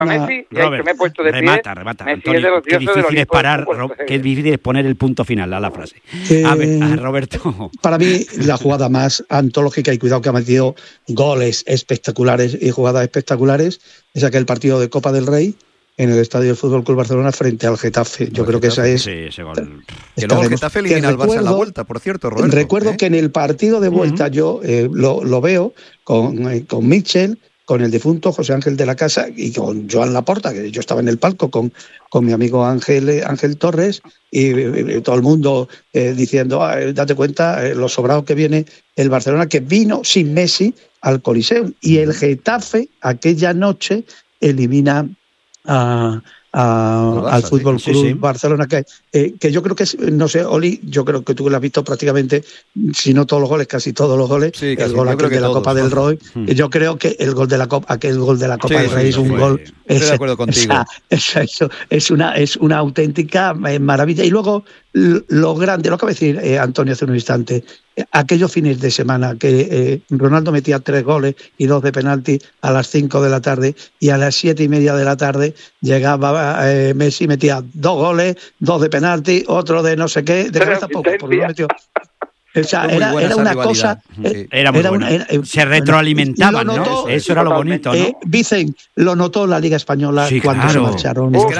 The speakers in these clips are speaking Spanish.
Messi, Robert, que me he puesto de remata, Messi Antonio, es de los qué dioses difícil del es parar, Olimpo, qué difícil es poner el punto final a la frase. A ver, Roberto. Para mí, la jugada más antológica, y cuidado que ha metido goles espectaculares y jugadas espectaculares, es aquel partido de Copa del Rey en el estadio del Fútbol Club Barcelona frente al Getafe. Yo creo que esa es. Sí, ese gol. Que luego el Getafe elimina al Barça en la vuelta, por cierto, Roberto. Recuerdo que en el partido de vuelta yo lo veo con Mitchell, con el difunto José Ángel de la Casa y con Joan Laporta, que yo estaba en el palco con mi amigo Ángel Torres, y todo el mundo diciendo, date cuenta, lo sobrado que viene el Barcelona, que vino sin Messi al Coliseum. Y el Getafe aquella noche elimina al Fútbol Club Barcelona, que yo creo que es, no sé, Oli, yo creo que tú lo has visto prácticamente, si no todos los goles, casi todos los goles, sí, el gol aquel de la Copa del Rey, yo creo que el gol de la Copa, aquel gol de la Copa del Rey es un gol. Estoy de acuerdo contigo. Eso es una auténtica maravilla. Y luego lo grande, lo acaba de decir Antonio hace un instante, aquellos fines de semana que Ronaldo metía 3 goles y 2 de penalti a las 5 de la tarde, y a las 7:30 de la tarde llegaba Messi, metía 2 goles, 2 de penalti, otro de no sé qué, de cabeza poco, porque no metió. O sea, era una cosa. Era muy bueno. Se retroalimentaban, ¿no? Eso era lo bonito, ¿no? Vicen, lo notó la Liga Española cuando se marcharon. Es que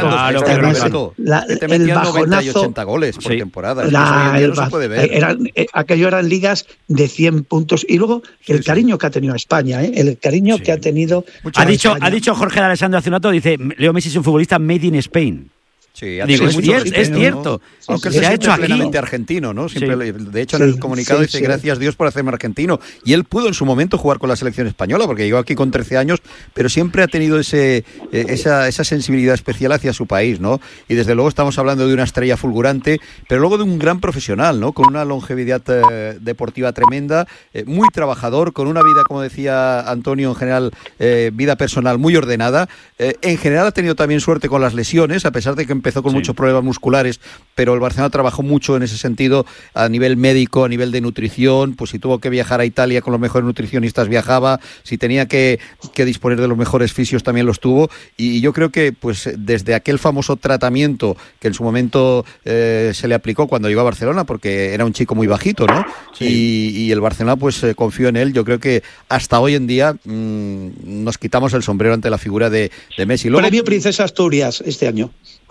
te metían 90 y 80 goles por temporada. No se puede ver. Aquello eran ligas de 100 puntos. Y luego el cariño que ha tenido España, el cariño que ha tenido. Ha dicho Jorge de Alessandro hace un rato, dice, Leo Messi es un futbolista made in Spain. Sí, digo, es cierto. ¿no? Aunque se ha hecho plenamente argentino, ¿no? Siempre, de hecho, en el comunicado dice gracias Dios por hacerme argentino. Y él pudo en su momento jugar con la selección española, porque llegó aquí con 13 años, pero siempre ha tenido esa sensibilidad especial hacia su país, ¿no? Y desde luego estamos hablando de una estrella fulgurante, pero luego de un gran profesional, ¿no? Con una longevidad deportiva tremenda, muy trabajador, con una vida, como decía Antonio, en general, vida personal muy ordenada. En general ha tenido también suerte con las lesiones, a pesar de que empezó con muchos problemas musculares, pero el Barcelona trabajó mucho en ese sentido a nivel médico, a nivel de nutrición. Pues si tuvo que viajar a Italia con los mejores nutricionistas viajaba, si tenía que disponer de los mejores fisios también los tuvo, y yo creo que pues desde aquel famoso tratamiento que en su momento se le aplicó cuando llegó a Barcelona, porque era un chico muy bajito, ¿no? Y el Barcelona pues confió en él. Yo creo que hasta hoy en día nos quitamos el sombrero ante la figura de Messi. Luego, Premio Princesa Asturias este año.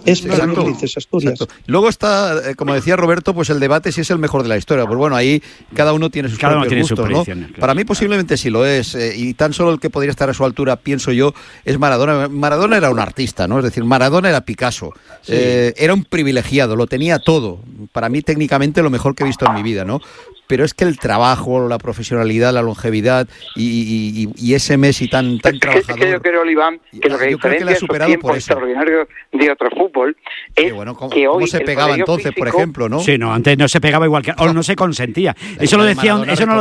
Luego está, como decía Roberto, pues el debate si es el mejor de la historia. Pues bueno, ahí cada uno tiene sus propios gustos, ¿no? Claro. Para mí posiblemente sí lo es, y tan solo el que podría estar a su altura, pienso yo, es Maradona. Maradona era un artista, ¿no? Es decir, Maradona era Picasso, era un privilegiado, lo tenía todo. Para mí técnicamente lo mejor que he visto en mi vida, ¿no? Pero es que el trabajo, la profesionalidad, la longevidad y ese Messi tan trabajador. Es que yo creo, Iván, que lo que diferencia esos tiempos extraordinarios de otro fútbol es que hoy ¿cómo se pegaba entonces, físico, por ejemplo, no? Sí, no, antes no se pegaba igual que, o no se consentía. Eso no lo decía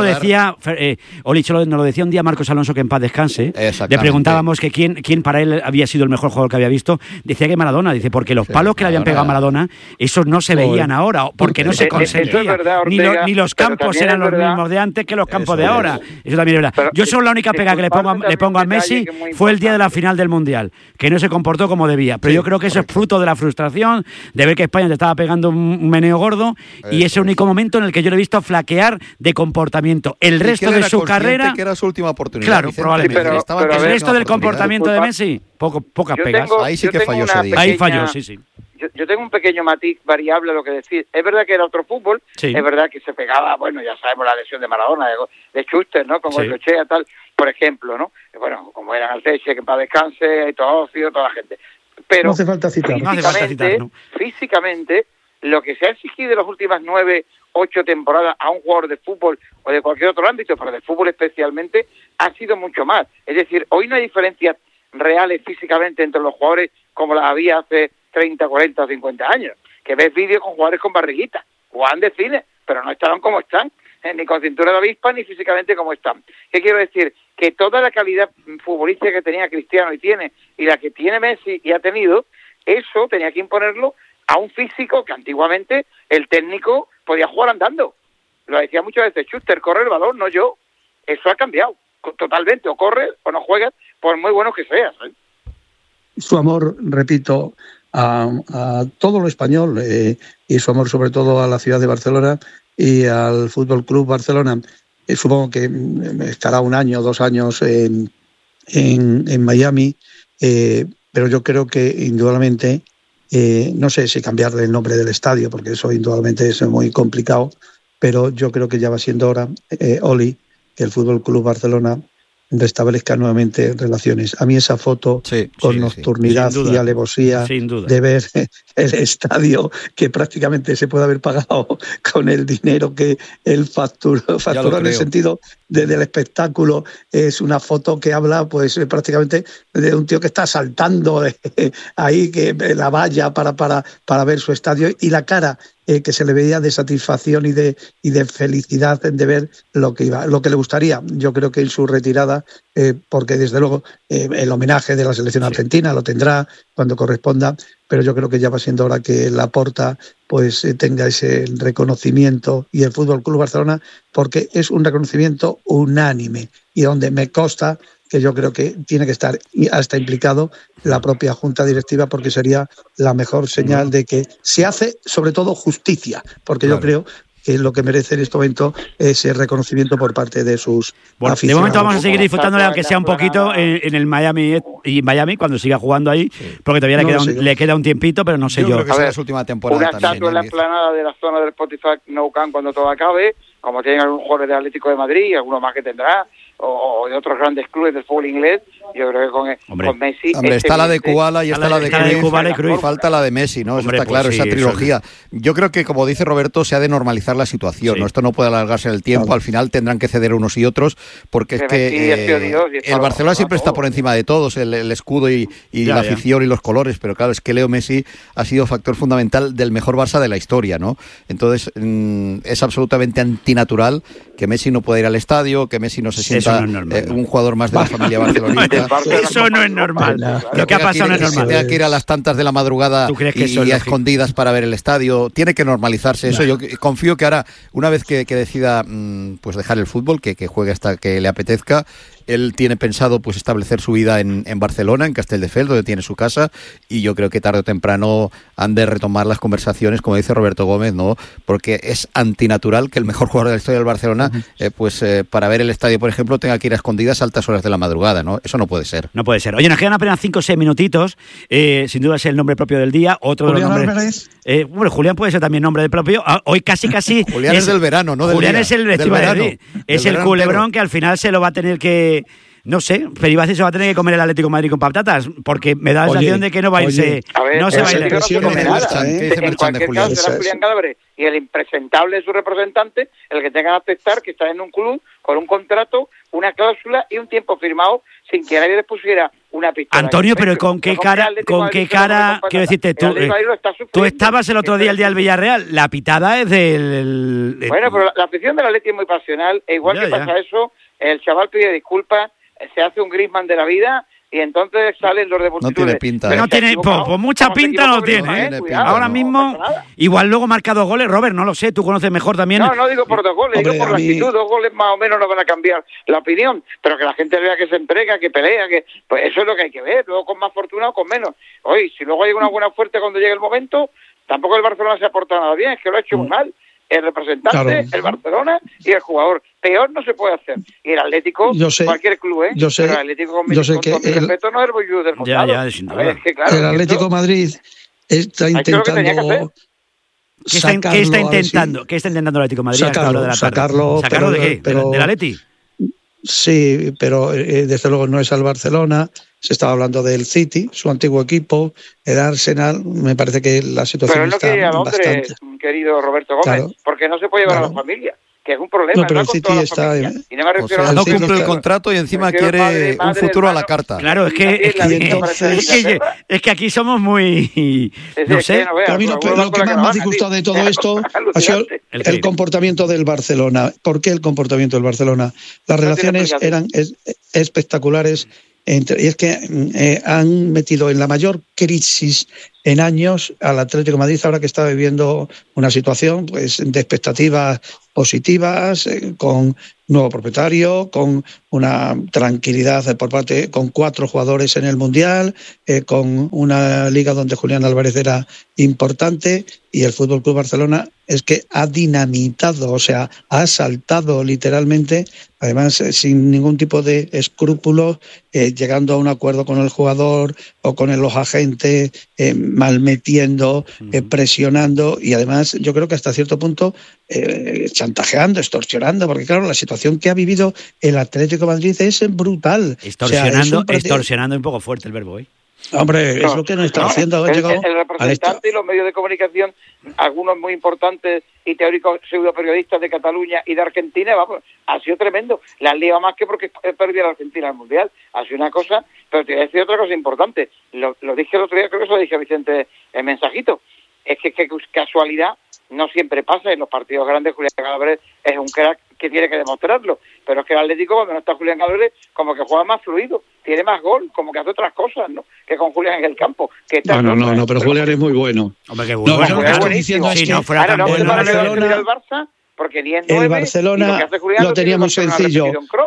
Oli, nos lo decía un día Marcos Alonso, que en paz descanse. Le preguntábamos que quién para él había sido el mejor jugador que había visto. Decía que Maradona, dice, porque los palos que le habían pegado a Maradona, esos no se veían ahora, porque no se consentía. Ni los campos eran los mismos de antes que los campos de ahora. Eso también es verdad. Pero yo solo la única pega que le pongo a Messi fue el día de la final del Mundial, que no se comportó como debía. Pero yo creo que eso es fruto de la frustración, de ver que España te estaba pegando un meneo gordo, y ese único momento en el que yo le he visto flaquear de comportamiento. El resto de su carrera, que era su última oportunidad. Claro, Vicente, probablemente. pero el resto del comportamiento de Messi, pocas pegas. Ahí sí que falló ese día. Ahí falló, sí. Yo tengo un pequeño matiz variable a lo que decir. Es verdad que era otro fútbol, es verdad que se pegaba, bueno, ya sabemos la lesión de Maradona, de Schuster, ¿no? Como el Cochea, tal, por ejemplo, ¿no? Bueno, como eran Alceche, que en paz descanse, y todo Ocio, toda la gente. Pero no hace falta citar. Físicamente, lo que se ha exigido en las últimas 9, 8 temporadas a un jugador de fútbol o de cualquier otro ámbito, pero de fútbol especialmente, ha sido mucho más. Es decir, hoy no hay diferencias reales físicamente entre los jugadores como las había hace 30, 40 o 50 años, que ves vídeos con jugadores con barriguita, jugaban de cine, pero no estaban como están, ni con cintura de avispa, ni físicamente como están. ¿Qué quiero decir? Que toda la calidad futbolística que tenía Cristiano y tiene, y la que tiene Messi y ha tenido, eso tenía que imponerlo a un físico que antiguamente el técnico podía jugar andando. Lo decía muchas veces, Schuster, corre el balón, no yo. Eso ha cambiado totalmente, o corres o no juegas, por muy bueno que seas, ¿eh? su amor, repito, a todo lo español y su amor sobre todo a la ciudad de Barcelona y al Fútbol Club Barcelona. Supongo que estará 1 año, 2 años en Miami, pero yo creo que indudablemente, no sé si cambiarle el nombre del estadio, porque eso indudablemente es muy complicado, pero yo creo que ya va siendo hora, Oli, que el Fútbol Club Barcelona restablezca nuevamente relaciones. A mí esa foto con nocturnidad y alevosía de ver el estadio que prácticamente se puede haber pagado con el dinero que él facturó en el sentido del espectáculo, es una foto que habla pues prácticamente de un tío que está saltando ahí que la valla para ver su estadio, y la cara que se le veía de satisfacción y de felicidad de ver lo que le gustaría. Yo creo que en su retirada, porque desde luego el homenaje de la selección argentina lo tendrá cuando corresponda, pero yo creo que ya va siendo hora que Laporta pues tenga ese reconocimiento, y el Fútbol Club Barcelona, porque es un reconocimiento unánime y donde me consta que yo creo que tiene que estar hasta implicado la propia Junta Directiva, porque sería la mejor señal de que se hace sobre todo justicia, porque yo creo que lo que merece en este momento es el reconocimiento por parte de sus aficionados. De momento vamos a seguir disfrutándole, aunque sea un poquito, en el Miami, cuando siga jugando ahí, porque todavía le queda un tiempito, pero no sé yo. Creo que será su última temporada. Una estatua en la explanada de la zona del Spotify Nou Camp cuando todo acabe, como tienen algunos jugadores del Atlético de Madrid y algunos más que tendrá, o de otros grandes clubes del fútbol inglés. Yo creo que con Messi... Hombre, está la de Kubala y está la de Cruyff. Falta la de Messi, ¿no? Eso está claro, esa trilogía. Yo creo que, como dice Roberto, se ha de normalizar la situación, ¿no? Esto no puede alargarse en el tiempo, al final tendrán que ceder unos y otros, porque es que el Barcelona siempre está por encima de todos, el escudo y la afición y los colores, pero claro, es que Leo Messi ha sido factor fundamental del mejor Barça de la historia, ¿no? Entonces, es absolutamente antinatural que Messi no pueda ir al estadio, que Messi no se sienta un jugador más de la familia barcelonista. Eso no es normal. Lo que ha pasado no es normal. Que tenga que ir a las tantas de la madrugada y a escondidas para ver el estadio. Tiene que normalizarse eso. Yo confío que ahora, una vez que decida pues dejar el fútbol, que juegue hasta que le apetezca, él tiene pensado pues establecer su vida en Barcelona, en Castelldefels, donde tiene su casa, y yo creo que tarde o temprano han de retomar las conversaciones, como dice Roberto Gómez, ¿no? Porque es antinatural que el mejor jugador de la historia del Barcelona, para ver el estadio, por ejemplo, tenga que ir a escondidas a altas horas de la madrugada, ¿no? Eso no puede ser. No puede ser. Oye, nos quedan apenas 5 o 6 minutitos. Sin duda es el nombre propio del día. Otro de los nombres. Bueno, Julián puede ser también nombre propio. Hoy casi. Julián es del verano, ¿no? Julián es el es el culebrón que al final se lo va a tener que. No sé, Peribáñez se va a tener que comer el Atlético de Madrid con patatas, porque me da la sensación de que no va a irse. No se va a ir. En cualquier caso será Julián Álvarez y el impresentable de su representante el que tenga que aceptar que está en un club con un contrato, una cláusula y un tiempo firmado sin que nadie le pusiera una pistola. Antonio, pero ¿con qué cara, quiero decirte, tú estabas el otro día, el día del Villarreal, la pitada es del... Bueno, pero la afición del Atleti es muy pasional, e igual que pasa eso, el chaval pide disculpas, se hace un Griezmann de la vida y entonces salen los de multitudes. No tiene pinta. No tiene, pues mucha pinta no tiene, ¿eh? Cuidado, ahora mismo, igual luego marca 2 goles, Robert, no lo sé, tú conoces mejor también. No digo por 2 goles, digo por la actitud, 2 goles más o menos no van a cambiar la opinión, pero que la gente vea que se entrega, que pelea, que pues eso es lo que hay que ver, luego con más fortuna o con menos. Oye, si luego hay una buena fuerte cuando llegue el momento, tampoco el Barcelona se ha portado nada bien, es que lo ha hecho muy mal. El representante, el Barcelona y el jugador. Peor no se puede hacer. Y el Atlético, cualquier club, ¿eh? Pero el Atlético con mi respeto no es el bollo del ya, sin duda. El Atlético de Madrid está intentando... ¿Qué está intentando el Atlético de Madrid? Sacarlo ¿de qué? ¿Del Atleti? Sí, pero desde luego no es al Barcelona. Se estaba hablando del City, su antiguo equipo, el Arsenal. Me parece que la situación está bastante... Pero no quería Londres, querido Roberto Gómez, porque no se puede llevar a la familia, que es un problema. No, pero el City está... Y no me refiero no cumple el contrato y encima quiere un futuro a la carta. Claro, es que aquí somos muy... No sé. Pero a mí lo que más me ha disgustado de todo esto ha sido el comportamiento del Barcelona. ¿Por qué el comportamiento del Barcelona? Las relaciones eran espectaculares. Y es que han metido en la mayor crisis en años al Atlético de Madrid, ahora que está viviendo una situación pues de expectativas positivas, con nuevo propietario, con una tranquilidad por parte, con 4 jugadores en el Mundial, con una liga donde Julián Álvarez era importante, y el Fútbol Club Barcelona es que ha dinamitado, o sea, ha asaltado literalmente, además sin ningún tipo de escrúpulos, llegando a un acuerdo con el jugador o con los agentes, malmetiendo, presionando, y además yo creo que hasta cierto punto chantajeando, extorsionando, porque claro, la situación que ha vivido el Atlético de Madrid es brutal. Extorsionando, extorsionando un poco fuerte el verbo hoy. Hombre, es lo que nos está haciendo. El representante y los medios de comunicación, algunos muy importantes y teóricos pseudoperiodistas de Cataluña y de Argentina, vamos, ha sido tremendo. La han liado más que porque perdió la Argentina al Mundial. Ha sido una cosa, pero te voy a decir otra cosa importante. Lo dije el otro día, creo que eso lo dije a Vicente en mensajito. Es que casualidad no siempre pasa. En los partidos grandes Julián Álvarez es un crack que tiene que demostrarlo, pero es que el Atlético, cuando no está Julián Álvarez, como que juega más fluido, tiene más gol, como que hace otras cosas, ¿no? Que con Julián en el campo. Que no, pero Julián es muy bueno. Hombre, qué bueno. Lo que estoy diciendo es que no fuera tan bueno el Barça, porque ni es 9, el Barcelona lo tenía muy sencillo.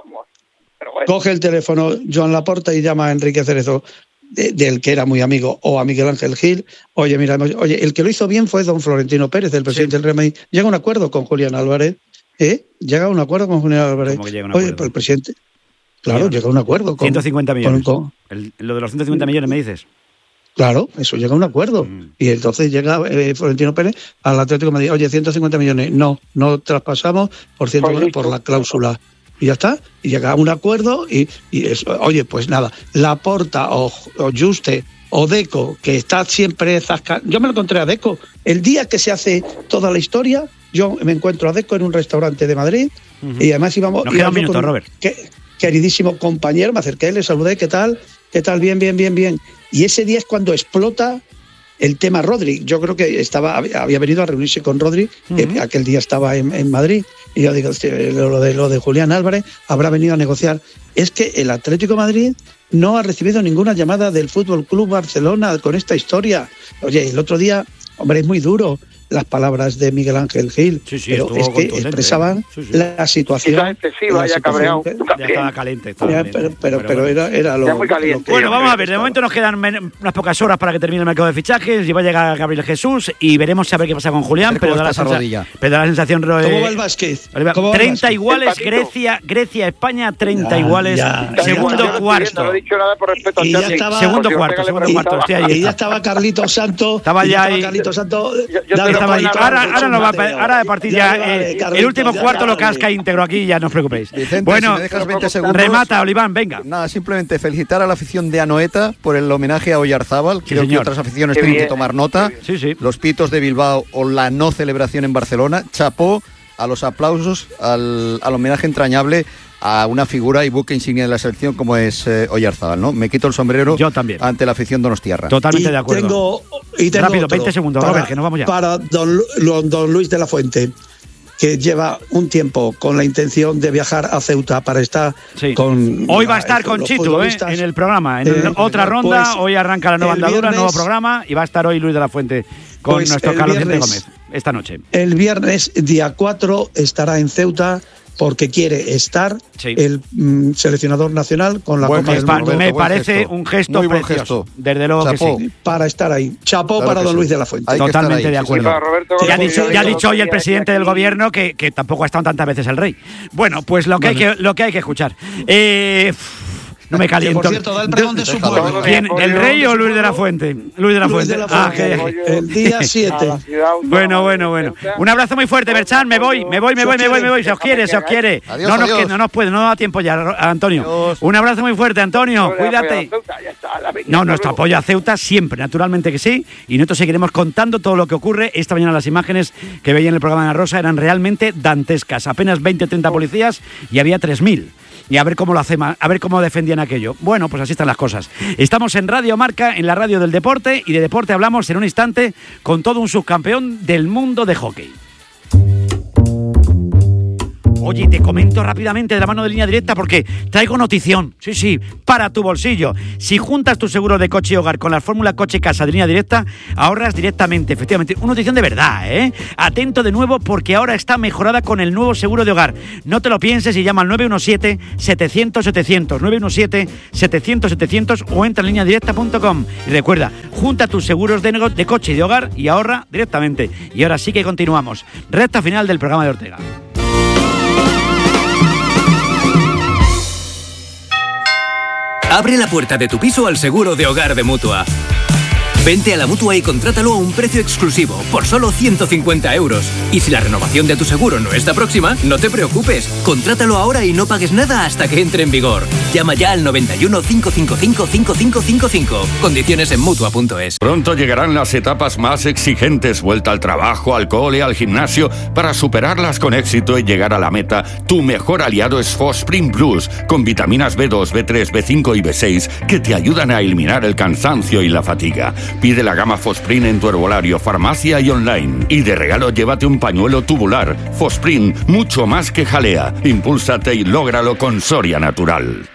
Bueno. Coge el teléfono Joan Laporta y llama a Enrique Cerezo, del que era muy amigo, o a Miguel Ángel Gil. Oye, mira, el que lo hizo bien fue don Florentino Pérez, el presidente del Real Madrid. Llega a un acuerdo con Julián Álvarez. Llega a un acuerdo con Julián Álvarez. Oye, pues el presidente. Claro, llega a un acuerdo con 150 millones. Lo de los 150 millones me dices. Claro, eso llega a un acuerdo. Y entonces llega Florentino Pérez al Atlético de Madrid. Oye, 150 millones. No traspasamos por la cláusula. Y ya está. Y llega a un acuerdo y eso. Oye, pues nada. Laporta o Juste o Deco, que está siempre zascando. Yo me lo encontré a Deco. El día que se hace toda la historia, yo me encuentro a Deco en un restaurante de Madrid y además íbamos... Nos queda un minuto, Robert. Queridísimo compañero, me acerqué, le saludé, ¿qué tal? Bien. Y ese día es cuando explota el tema Rodri. Yo creo que había venido a reunirse con Rodri, que aquel día estaba en Madrid, y yo digo, lo de Julián Álvarez habrá venido a negociar. Es que el Atlético de Madrid no ha recibido ninguna llamada del Fútbol Club Barcelona con esta historia. Oye, el otro día, hombre, es muy duro las palabras de Miguel Ángel Gil, pero es que expresaban la situación. Quizás excesiva, ya cabreado. Ya estaba caliente. Pero era lo muy caliente. Bueno, vamos a ver, de momento nos quedan unas pocas horas para que termine el mercado de fichajes y va a llegar Gabriel Jesús y veremos a ver qué pasa con Julián, pero da la sensación... ¿Cómo va el básquet? 30 iguales, Grecia, España, 30 iguales, segundo cuarto. No he dicho nada por respeto a Chelsea. Segundo cuarto, estoy ahí. Y ya estaba Carlitos Santos. Estaba ya ahí. Ahora de partir ya el último cuarto lo casca íntegro aquí, ya no os preocupéis. Vicente, bueno, si me dejas 20 segundos, remata, Oliván, venga. Nada, simplemente felicitar a la afición de Anoeta por el homenaje a Oyarzábal. Creo que otras aficiones tienen que tomar nota. Sí. Los pitos de Bilbao o la no celebración en Barcelona. Chapó a los aplausos, al homenaje entrañable a una figura y buque insignia de la selección como es Oyarzábal, ¿no? Me quito el sombrero. Yo también. Ante la afición donostiarra. Totalmente de acuerdo. Tengo rápido, 20 segundos, Robert, que nos vamos ya. Para don Luis de la Fuente, que lleva un tiempo con la intención de viajar a Ceuta para estar con... Hoy va a estar con Chitu, en el programa, en otra ronda. Pues, hoy arranca la nueva andadura, nuevo programa, y va a estar hoy Luis de la Fuente con nuestro Carlos Vicente Gómez, esta noche. El viernes, día 4, estará en Ceuta, porque quiere estar el seleccionador nacional con la Copa del Mundo. Me parece un gesto muy precioso. Desde luego Chapó. que sí. Para estar ahí. Chapó para don Luis de la Fuente. Totalmente de acuerdo. Ya ha dicho hoy el presidente del gobierno gobierno que tampoco ha estado tantas veces el rey. Bueno, pues lo que hay que escuchar. No me caliento. Por cierto, da el pregón de su pueblo. ¿Quién? ¿El rey o Luis de la Fuente? Luis de la Fuente. El día 7. Bueno. Un abrazo muy fuerte, Merchan. Me voy. Se os quiere. Adiós, no nos puede, no da tiempo ya, Antonio. Adiós. Un abrazo muy fuerte, Antonio. Cuídate. Nuestro apoyo a Ceuta siempre, naturalmente que sí. Y nosotros seguiremos contando todo lo que ocurre. Esta mañana las imágenes que veía en el programa de La Rosa eran realmente dantescas. Apenas 20 o 30 policías y había 3.000. Y a ver cómo lo hacemos, a ver cómo defendían aquello. Bueno, pues así están las cosas. Estamos en Radio Marca, en la radio del deporte, y de deporte hablamos en un instante con todo un subcampeón del mundo de hockey. Oye, te comento rápidamente de la mano de Línea Directa porque traigo notición. Sí, para tu bolsillo. Si juntas tu seguro de coche y hogar con la fórmula coche-casa de Línea Directa, ahorras directamente. Efectivamente, una notición de verdad, ¿eh? Atento de nuevo porque ahora está mejorada con el nuevo seguro de hogar. No te lo pienses y llama al 917-700-700. 917-700-700 o entra en lineadirecta.com. Y recuerda, junta tus seguros de coche y de hogar y ahorra directamente. Y ahora sí que continuamos. Recta final del programa de Ortega. Abre la puerta de tu piso al seguro de hogar de Mutua. Vente a la Mutua y contrátalo a un precio exclusivo, por solo 150 euros. Y si la renovación de tu seguro no está próxima, no te preocupes. Contrátalo ahora y no pagues nada hasta que entre en vigor. Llama ya al 91 555 5555. Condiciones en Mutua.es. Pronto llegarán las etapas más exigentes. Vuelta al trabajo, al cole, al gimnasio. Para superarlas con éxito y llegar a la meta, tu mejor aliado es Fosprin Plus, con vitaminas B2, B3, B5 y B6 que te ayudan a eliminar el cansancio y la fatiga. Pide la gama Fosprin en tu herbolario, farmacia y online. Y de regalo llévate un pañuelo tubular. Fosprin, mucho más que jalea. Impúlsate y lógralo con Soria Natural.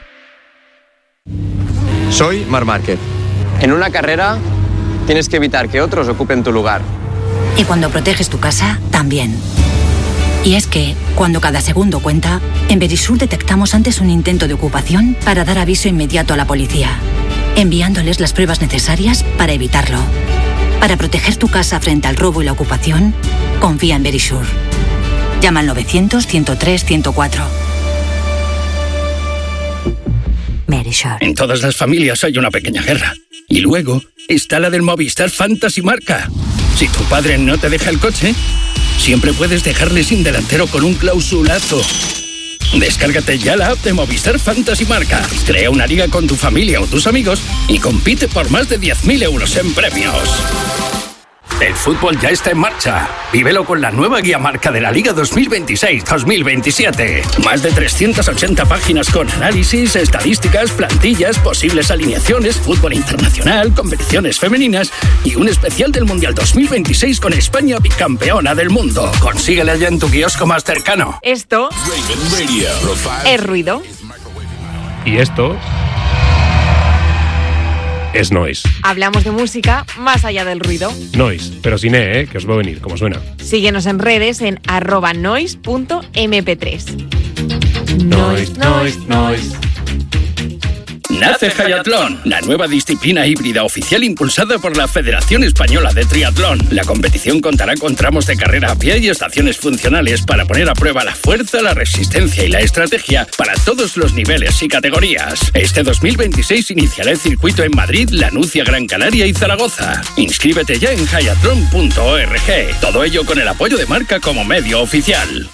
Soy Marc Márquez. En una carrera tienes que evitar que otros ocupen tu lugar. Y cuando proteges tu casa, también. Y es que, cuando cada segundo cuenta, en Verisur detectamos antes un intento de ocupación para dar aviso inmediato a la policía, enviándoles las pruebas necesarias para evitarlo. Para proteger tu casa frente al robo y la ocupación, confía en Verisur. Llama al 900-103-104. Verisur. En todas las familias hay una pequeña guerra. Y luego está la del Movistar Fantasy Marca. Si tu padre no te deja el coche, siempre puedes dejarle sin delantero con un clausulazo. Descárgate ya la app de Movistar Fantasy Marca. Crea una liga con tu familia o tus amigos y compite por más de 10.000 euros en premios. El fútbol ya está en marcha. Vívelo con la nueva guía marca de la Liga 2026-2027. Más de 380 páginas con análisis, estadísticas, plantillas, posibles alineaciones, fútbol internacional, competiciones femeninas y un especial del Mundial 2026 con España bicampeona del mundo. Consíguela ya en tu kiosco más cercano. Esto es ruido. Y esto es noise. Hablamos de música más allá del ruido. Noise, pero sin E, que os va a venir, como suena. Síguenos en redes en @noise.mp3. Noise. Nace Hayatlón, la nueva disciplina híbrida oficial impulsada por la Federación Española de Triatlón. La competición contará con tramos de carrera a pie y estaciones funcionales para poner a prueba la fuerza, la resistencia y la estrategia para todos los niveles y categorías. Este 2026 iniciará el circuito en Madrid, Lanucia, Gran Canaria y Zaragoza. Inscríbete ya en hayatlon.org. Todo ello con el apoyo de Marca como medio oficial.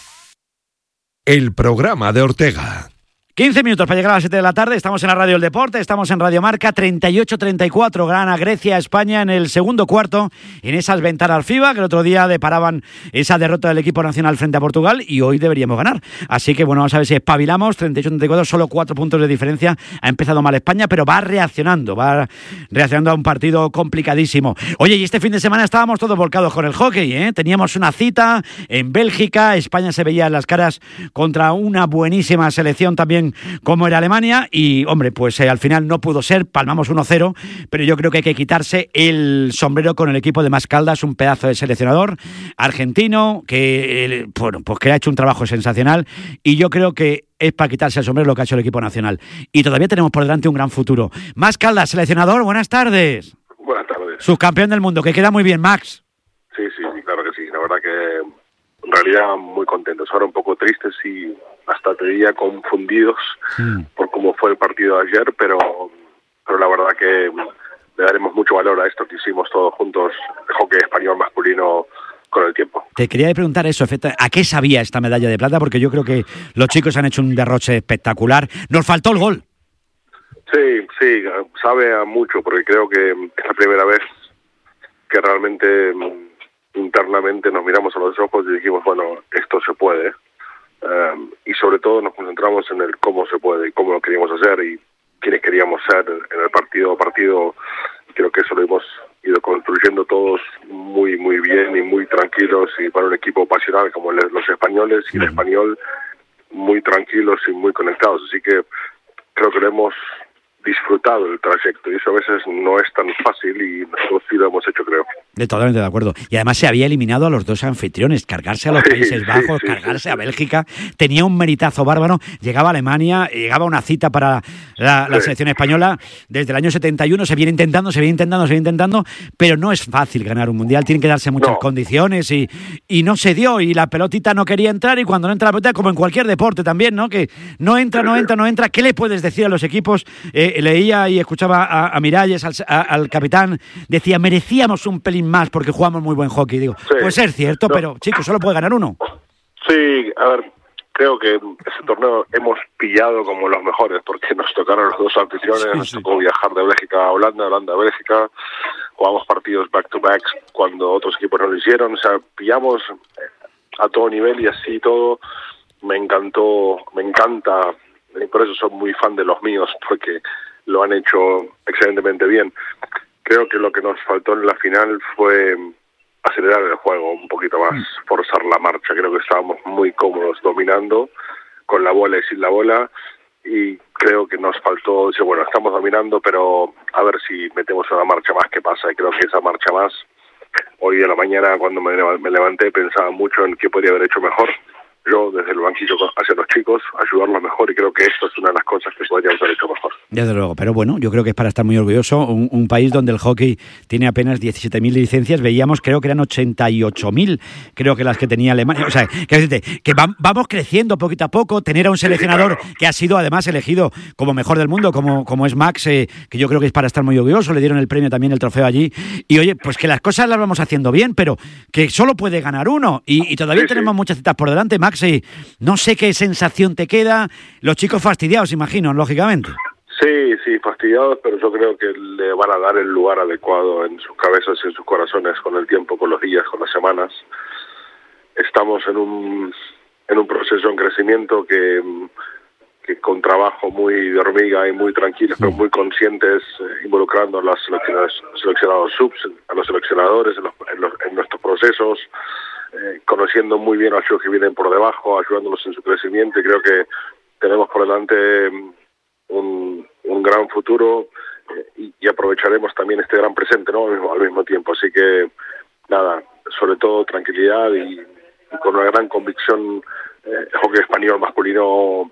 El programa de Ortega. 15 minutos para llegar a las 7 de la tarde, estamos en la Radio del Deporte, estamos en Radio Marca, 38-34, gana Grecia, España en el segundo cuarto, en esas ventanas FIBA, que el otro día deparaban esa derrota del equipo nacional frente a Portugal, y hoy deberíamos ganar. Así que bueno, vamos a ver si espabilamos, 38-34, solo 4 puntos de diferencia, ha empezado mal España, pero va reaccionando a un partido complicadísimo. Oye, y este fin de semana estábamos todos volcados con el hockey, ¿eh? Teníamos una cita en Bélgica, España se veía en las caras contra una buenísima selección también como era Alemania y, hombre, pues al final no pudo ser, palmamos 1-0, pero yo creo que hay que quitarse el sombrero con el equipo de Mascaldas, un pedazo de seleccionador argentino que, bueno, pues que ha hecho un trabajo sensacional y yo creo que es para quitarse el sombrero lo que ha hecho el equipo nacional. Y todavía tenemos por delante un gran futuro. Mascaldas, seleccionador, buenas tardes. Buenas tardes. Subcampeón del mundo, que queda muy bien, Max. Sí, claro que sí. La verdad que en realidad muy contentos. Ahora un poco tristes y hasta te diría confundidos por cómo fue el partido de ayer, pero la verdad que le daremos mucho valor a esto que hicimos todos juntos, el hockey español masculino con el tiempo. Te quería preguntar eso, ¿a qué sabía esta medalla de plata? Porque yo creo que los chicos han hecho un derroche espectacular. Nos faltó el gol. Sí, sabe a mucho, porque creo que es la primera vez que realmente internamente nos miramos a los ojos y dijimos, bueno, esto se puede. Y sobre todo nos concentramos en el cómo se puede y cómo lo queríamos hacer y quiénes queríamos ser en el partido a partido. Creo que eso lo hemos ido construyendo todos muy bien y muy tranquilos, y para un equipo pasional como los españoles, y el español muy tranquilos y muy conectados, así que creo que lo hemos disfrutado el trayecto y eso a veces no es tan fácil y nosotros sí lo hemos hecho, creo. Totalmente de acuerdo. Y además se había eliminado a los dos anfitriones, cargarse a los Países Bajos, cargarse a Bélgica, tenía un meritazo bárbaro, llegaba a Alemania, llegaba una cita para la selección española desde el año 71, se viene intentando, pero no es fácil ganar un mundial, tienen que darse muchas condiciones y no se dio, y la pelotita no quería entrar, y cuando no entra la pelota, como en cualquier deporte también, ¿no? Que no entra, ¿qué le puedes decir a los equipos? Leía y escuchaba a Miralles, al capitán, decía, merecíamos un pelín más porque jugamos muy buen hockey. Digo, puede ser cierto, pero chicos, solo puede ganar uno. Sí, a ver, creo que ese torneo hemos pillado como los mejores porque nos tocaron los dos anfitriones, nos tocó viajar de Bélgica a Holanda, Holanda a Bélgica, jugamos partidos back-to-back cuando otros equipos no lo hicieron, o sea, pillamos a todo nivel y así todo. Me encanta, y por eso soy muy fan de los míos, porque lo han hecho excelentemente bien. Creo que lo que nos faltó en la final fue acelerar el juego un poquito más, forzar la marcha. Creo que estábamos muy cómodos dominando con la bola y sin la bola, y creo que nos faltó, bueno, estamos dominando, pero a ver si metemos una marcha más, ¿qué pasa? Y creo que esa marcha más, hoy de la mañana cuando me levanté pensaba mucho en qué podría haber hecho mejor. Yo desde el banquillo hacia los chicos, ayudarlos mejor, y creo que esto es una de las cosas que podríamos haber hecho mejor. Desde luego, pero bueno, yo creo que es para estar muy orgulloso, un país donde el hockey tiene apenas 17.000 licencias, veíamos, creo que eran 88.000, creo que las que tenía Alemania, o sea, que vamos creciendo poquito a poco, tener a un seleccionador que ha sido además elegido como mejor del mundo, como es Max, que yo creo que es para estar muy orgulloso, le dieron el premio también, el trofeo allí, y oye, pues que las cosas las vamos haciendo bien, pero que solo puede ganar uno, y todavía tenemos muchas citas por delante, Max. No sé qué sensación te queda. Los chicos fastidiados, imagino, lógicamente. Sí, fastidiados, pero yo creo que le van a dar el lugar adecuado en sus cabezas y en sus corazones con el tiempo, con los días, con las semanas. Estamos en un proceso en crecimiento que con trabajo muy de hormiga y muy tranquilos, pero muy conscientes, involucrando a los seleccionados subs, a los seleccionadores en nuestros procesos, conociendo muy bien a los chicos que vienen por debajo, ayudándolos en su crecimiento, y creo que tenemos por delante un gran futuro, y aprovecharemos también este gran presente, ¿no? Al mismo tiempo. Así que nada, sobre todo tranquilidad y con una gran convicción. El hockey español masculino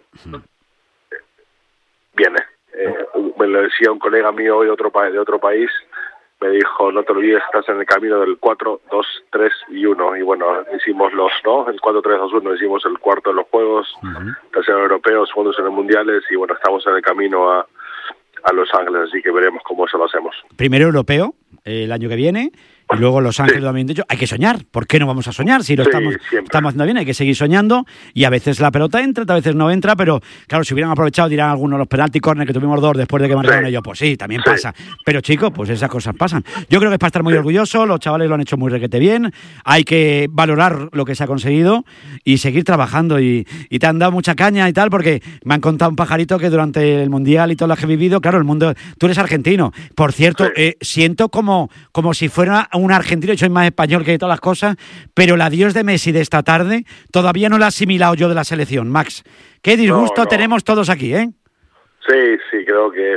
viene. Me lo decía un colega mío hoy de otro país, me dijo, no te olvides, estás en el camino del 4, 2, 3 y 1. Y bueno, hicimos el 4, 3, 2, 1, hicimos el cuarto de los Juegos, tercero en europeos, segundos en los mundiales, y bueno, estamos en el camino a Los Ángeles, así que veremos cómo se lo hacemos. Primero europeo, el año que viene, y luego Los Ángeles, también dicho, hay que soñar. ¿Por qué no vamos a soñar? Si lo estamos haciendo bien, hay que seguir soñando, y a veces la pelota entra, a veces no entra, pero claro, si hubieran aprovechado, dirán algunos, los penalti corner que tuvimos 2 después de que marcaron ellos, pues sí, también pasa. Pero chicos, pues esas cosas pasan. Yo creo que es para estar muy orgulloso, los chavales lo han hecho muy requete bien, hay que valorar lo que se ha conseguido y seguir trabajando, y te han dado mucha caña y tal, porque me han contado un pajarito que durante el Mundial y todo lo que he vivido, claro, el mundo, tú eres argentino, por cierto, siento como si fuera un argentino, y soy más español que todas las cosas, pero el adiós de Messi de esta tarde todavía no lo he asimilado yo de la selección. Max, qué disgusto tenemos todos aquí, ¿eh? Sí, creo que es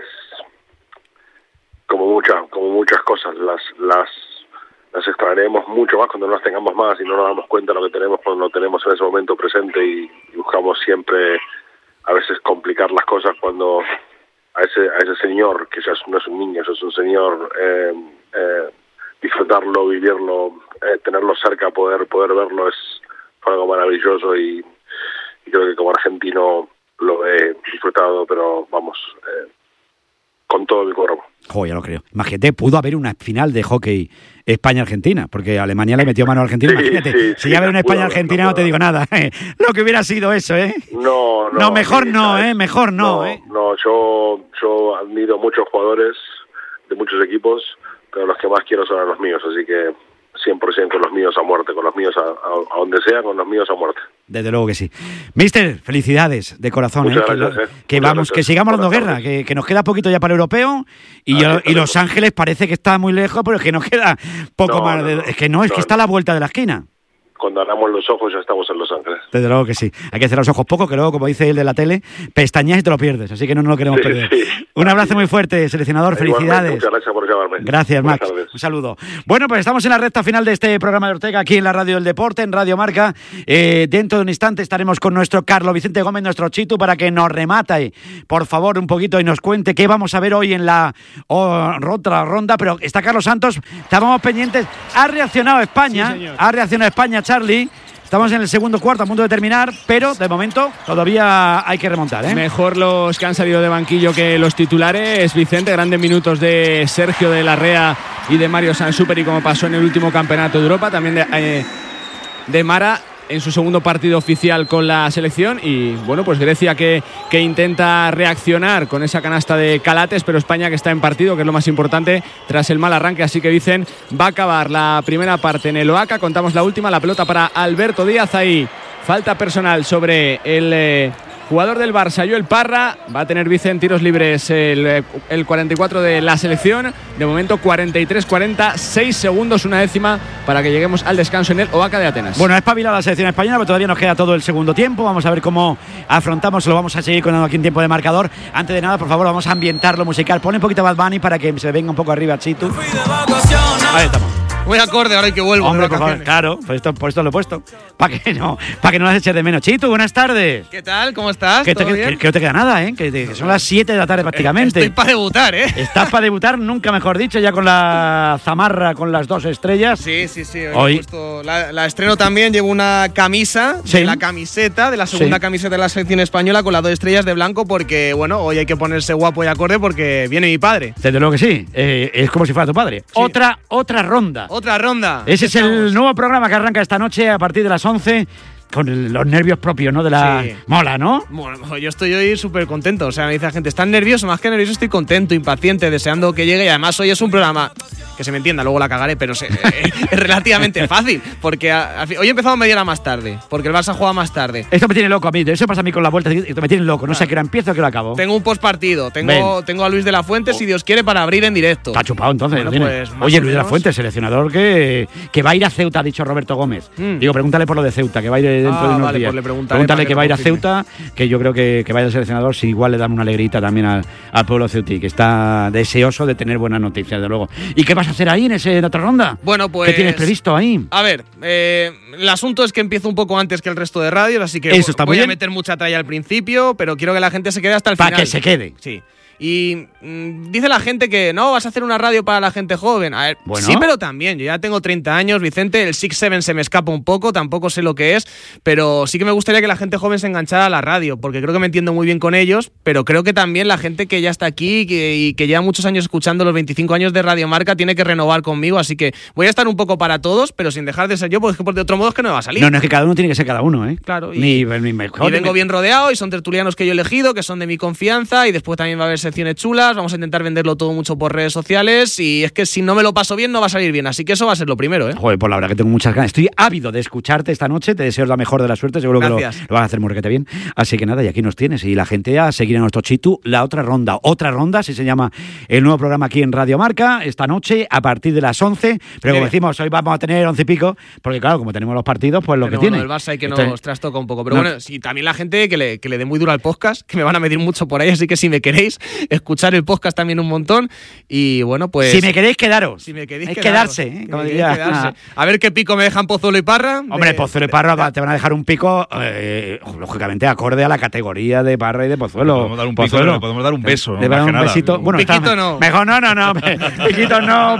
como muchas cosas, las extraeremos mucho más cuando no las tengamos más, y no nos damos cuenta de lo que tenemos cuando lo tenemos en ese momento presente, y buscamos siempre a veces complicar las cosas cuando a ese señor, que ya no es un niño, eso es un señor, disfrutarlo, vivirlo, tenerlo cerca, poder verlo es algo maravilloso, y creo que como argentino lo he disfrutado, pero vamos, con todo mi cuerpo. Ya lo creo. Imagínate, pudo haber una final de hockey España-Argentina, porque Alemania le metió mano a Argentina. Imagínate, si ya haber una España-Argentina no te digo nada. Lo que hubiera sido eso, ¿eh? No, mejor no, mejor no. No, yo admiro muchos jugadores de muchos equipos, pero los que más quiero son a los míos, así que 100% con los míos a muerte, con los míos a donde sea, con los míos a muerte. Desde luego que sí. Mister, felicidades de corazón. Gracias, que sigamos dando guerra, que nos queda poquito ya para el europeo, y Los Ángeles parece que está muy lejos, pero es que nos queda poco más. Es que está a la vuelta de la esquina. cuando abramos los ojos ya estamos en Los Ángeles. Desde luego que sí. Hay que cerrar los ojos poco, que luego, como dice el de la tele, pestañas y te lo pierdes. Así que no nos lo queremos perder. Sí. Un abrazo muy fuerte, seleccionador. Felicidades. Muchas gracias por llamarme. Gracias, Max. Un saludo. Bueno, pues estamos en la recta final de este programa de Ortega, aquí en la Radio del Deporte, en Radio Marca. Dentro de un instante estaremos con nuestro Carlos Vicente Gómez, nuestro Chitu, para que nos remate, por favor, un poquito y nos cuente qué vamos a ver hoy en la otra ronda. Pero está Carlos Santos, estábamos pendientes. Ha reaccionado España, Charlie. Estamos en el segundo cuarto, a punto de terminar, pero de momento todavía hay que remontar, ¿eh? Mejor los que han salido de banquillo que los titulares. Vicente, grandes minutos de Sergio de Larrea y de Mario Sansuperi, como pasó en el último campeonato de Europa. También de Mara en su segundo partido oficial con la selección. Y bueno, pues Grecia que intenta reaccionar con esa canasta de Calates, pero España que está en partido, que es lo más importante tras el mal arranque. Así que dicen, va a acabar la primera parte en el Oaca. Contamos la última, la pelota para Alberto Díaz. Ahí falta personal sobre el jugador del Barça, Joel Parra. Va a tener Vicente tiros libres el 44 de la selección. De momento 43-40, 6 segundos, una décima para que lleguemos al descanso en el Oaca de Atenas. Bueno, es espabilada la selección española, pero todavía nos queda todo el segundo tiempo. Vamos a ver cómo afrontamos, lo vamos a seguir con aquí en tiempo de marcador. Antes de nada, por favor, vamos a ambientar lo musical. Pon un poquito Bad Bunny para que se venga un poco arriba, Chitu. Ahí estamos. Muy acorde ahora que vuelvo. Hombre, por favor, claro, por esto lo he puesto. Para que no las eches de menos. Chitu, buenas tardes. ¿Qué tal? ¿Cómo estás? Que no te queda nada, ¿eh? Que son las 7 de la tarde prácticamente. Estoy para debutar, ¿eh? Estás para debutar, nunca mejor dicho, ya con la zamarra con las 2 estrellas. Sí. Hoy he puesto la estreno también. Llevo una camisa, de la camiseta, de la segunda camiseta de la selección española con las 2 estrellas de blanco, porque, bueno, hoy hay que ponerse guapo y acorde porque viene mi padre. Desde luego que sí. Es como si fuera tu padre. Sí. Otra ronda. Otra ronda. Ese es el nuevo programa que arranca esta noche a partir de las 11. Con los nervios propios, ¿no? Mola, ¿no? Bueno, yo estoy hoy súper contento. O sea, me dice la gente, ¿estás nervioso? Más que nervioso, estoy contento, impaciente, deseando que llegue. Y además hoy es un programa, que se me entienda, luego la cagaré, pero es relativamente fácil. Porque hoy he empezado media hora más tarde, porque el Barça juega más tarde. Esto me tiene loco a mí, eso pasa a mí con la vuelta, esto me tiene loco. No sé a qué hora empiezo, a qué hora acabo. Tengo un postpartido, tengo a Luis de la Fuente, si Dios quiere, para abrir en directo. Está chupado entonces. Bueno, pues, oye, Luis de la Fuente, seleccionador que va a ir a Ceuta, ha dicho Roberto Gómez. Digo, pregúntale por lo de Ceuta, que va a ir dentro de unos días. Pues pregúntale que va a ir a Ceuta, que yo creo que vaya el seleccionador, si igual le dan una alegrita también al pueblo ceutí, que está deseoso de tener buenas noticias, de luego. ¿Y qué vas a hacer ahí en otra ronda? Bueno, pues... ¿Qué tienes previsto ahí? A ver, el asunto es que empiezo un poco antes que el resto de radios, así que voy a meter mucha tralla al principio, pero quiero que la gente se quede hasta el final. Para que se quede. Sí. Y dice la gente que no, vas a hacer una radio para la gente joven. A ver, bueno. Sí, pero también, yo ya tengo 30 años, Vicente, el 6-7 se me escapa un poco, tampoco sé lo que es, pero sí que me gustaría que la gente joven se enganchara a la radio, porque creo que me entiendo muy bien con ellos, pero creo que también la gente que ya está aquí y que lleva muchos años escuchando los 25 años de Radio Marca tiene que renovar conmigo, así que voy a estar un poco para todos, pero sin dejar de ser yo, porque de otro modo es que no me va a salir. No, es que cada uno tiene que ser cada uno, ¿eh? Claro. Y vengo bien rodeado y son tertulianos que yo he elegido, que son de mi confianza, y después también va a haber secciones chulas. Vamos a intentar venderlo todo mucho por redes sociales, y es que si no me lo paso bien no va a salir bien, así que eso va a ser lo primero, ¿eh? Joder, pues la verdad que tengo muchas ganas. Estoy ávido de escucharte esta noche, te deseo la mejor de la suerte, seguro Gracias. Que lo van a hacer muy requete bien. Así que nada, y aquí nos tienes, y la gente a seguir a nuestro Chitu, la otra ronda, así se llama el nuevo programa aquí en Radio Marca, esta noche a partir de las 11, pero como decimos, hoy vamos a tener 11 y pico, porque claro, como tenemos los partidos, pues lo que tiene. El Barça hay que nos trastoca un poco, pero bueno, sí, también la gente que le dé muy duro al podcast, que me van a medir mucho por ahí, así que si me queréis escuchar el podcast también un montón. Y bueno, pues... Si me queréis, quedaros. Si me queréis, quedarse, ¿eh? Como diría. A ver qué pico me dejan Pozuelo y Parra. Hombre, Pozuelo y Parra te van a dejar un pico, lógicamente, acorde a la categoría de Parra y de Pozuelo. Podemos dar un pico, le podemos dar un beso. Le dar un besito. Bueno, piquito no. Mejor no. Piquito no,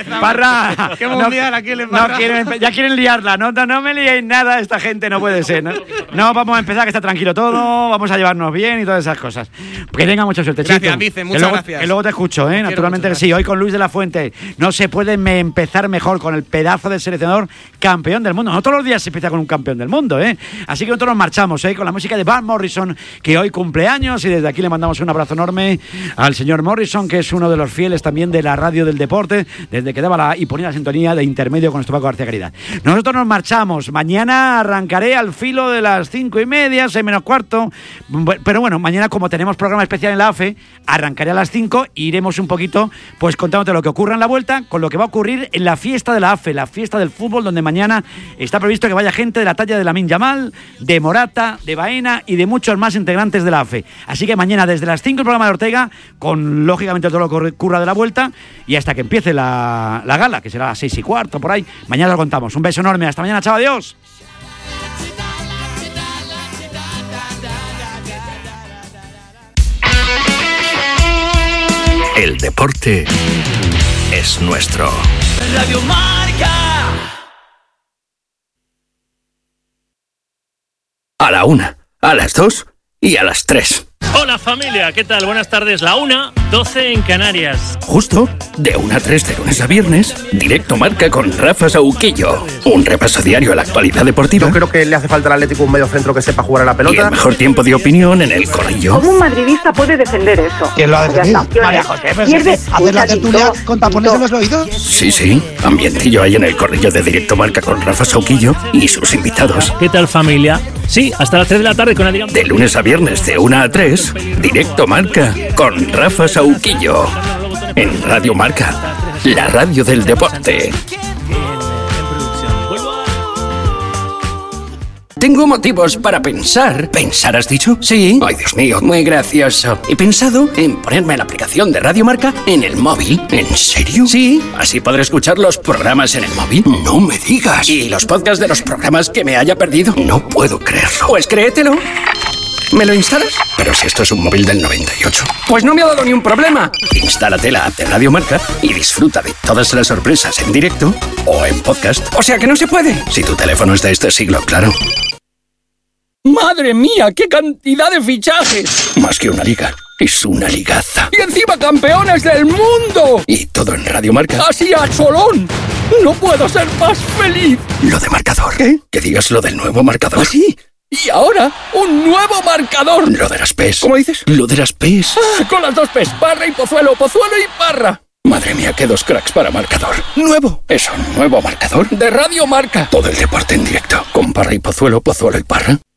Parra. Qué mundial aquí le Parra. Ya quieren liarla. No me liéis nada, esta gente no puede ser, ¿no? No, vamos a empezar, que está tranquilo todo, vamos a llevarnos bien y todas esas cosas. Que tenga mucha suerte, Chico. Gracias, Vice, muchas gracias. Que luego te escucho, naturalmente que sí. Hoy con Luis de la Fuente no se puede empezar mejor, con el pedazo del seleccionador campeón del mundo. No todos los días se empieza con un campeón del mundo, Así que nosotros nos marchamos, con la música de Van Morrison, que hoy cumple años, y desde aquí le mandamos un abrazo enorme al señor Morrison, que es uno de los fieles también de la radio del deporte, desde que daba y ponía la sintonía de intermedio con nuestro Paco García Caridad. Nosotros nos marchamos. Mañana arrancaré al filo de las 5:30, 6:45. Pero bueno, mañana, como tenemos programa especial en la AFE, arrancaré a las 5 e iremos un poquito pues contándote lo que ocurra en la vuelta, con lo que va a ocurrir en la fiesta de la AFE, la fiesta del fútbol, donde mañana está previsto que vaya gente de la talla de Lamine Yamal, de Morata, de Baena y de muchos más integrantes de la AFE. Así que mañana desde las 5 el programa de Ortega, con lógicamente todo lo que ocurra de la vuelta, y hasta que empiece la gala, que será a las 6:15 por ahí. Mañana lo contamos. Un beso enorme, hasta mañana, chao, adiós. El deporte es nuestro. Radio Marca. A la 1, a las 2 y a las 3. Hola familia, ¿qué tal? Buenas tardes. La 1:12 en Canarias. Justo de 1 a 3 de lunes a viernes, Directo Marca con Rafa Sauquillo. Un repaso diario a la actualidad deportiva. Yo creo que le hace falta al Atlético un mediocentro que sepa jugar a la pelota. Y el mejor tiempo de opinión en el corrillo. ¿Cómo un madridista puede defender eso? ¿Quién lo ha defendido? María José, ¿hacer la tertulia con tapones en los oídos? Sí, ambientillo ahí en el corrillo de Directo Marca con Rafa Sauquillo y sus invitados. ¿Qué tal familia? Sí, hasta las 3 de la tarde con Adrián. De lunes a viernes de 1 a 3, Directo Marca con Rafa Sauquillo. En Radio Marca, la radio del deporte. Tengo motivos para pensar. ¿Pensar has dicho? Sí. Ay, Dios mío, muy gracioso. He pensado en ponerme la aplicación de Radio Marca en el móvil. ¿En serio? Sí. Así podré escuchar los programas en el móvil. No me digas. ¿Y los podcasts de los programas que me haya perdido? No puedo creerlo. Pues créetelo. ¿Me lo instalas? Pero si esto es un móvil del 98. Pues no me ha dado ni un problema. Instálate la app de Radio Marca y disfruta de todas las sorpresas en directo o en podcast. O sea que no se puede. Si tu teléfono es de este siglo, claro. ¡Madre mía! ¡Qué cantidad de fichajes! Más que una liga, es una ligaza. ¡Y encima campeones del mundo! Y todo en Radio Marca. ¡Así a cholón! ¡No puedo ser más feliz! Lo de marcador. ¿Qué? Que digas lo del nuevo marcador. ¿Ah, sí? Y ahora, un nuevo marcador. Lo de las P's. ¿Cómo dices? Lo de las P's. Ah, con las 2 P's. Parra y Pozuelo. Pozuelo y Parra. Madre mía, qué 2 cracks para marcador. ¡Nuevo! Es un nuevo marcador de Radio Marca. Todo el deporte en directo. Con Parra y Pozuelo, Pozuelo y Parra.